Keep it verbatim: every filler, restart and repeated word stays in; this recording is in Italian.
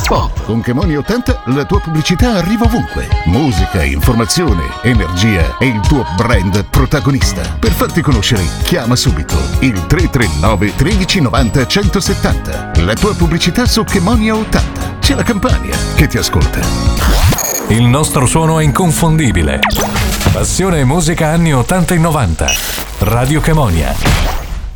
Oh, con Chemonia ottanta la tua pubblicità arriva ovunque. Musica, informazione, energia e il tuo brand protagonista. Per farti conoscere, chiama subito il tre tre nove uno tre nove zero centosettanta. La tua pubblicità su Chemonia ottanta. C'è la Campania che ti ascolta. Il nostro suono è inconfondibile. Passione e musica anni ottanta e novanta. Radio Chemonia.